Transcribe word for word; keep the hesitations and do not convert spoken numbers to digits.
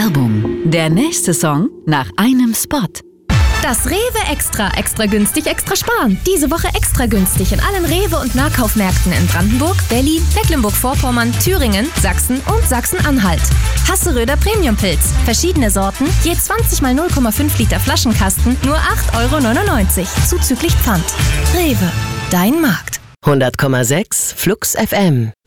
Werbung. Der nächste Song nach einem Spot. Das Rewe Extra. Extra günstig, extra sparen. Diese Woche extra günstig in allen Rewe- und Nahkaufmärkten in Brandenburg, Berlin, Mecklenburg-Vorpommern, Thüringen, Sachsen und Sachsen-Anhalt. Hasseröder Premiumpilz. Verschiedene Sorten, je zwanzig mal null Komma fünf Liter Flaschenkasten, nur acht Euro neunundneunzig. Zuzüglich Pfand. Rewe. Dein Markt. hundert Komma sechs Flux F M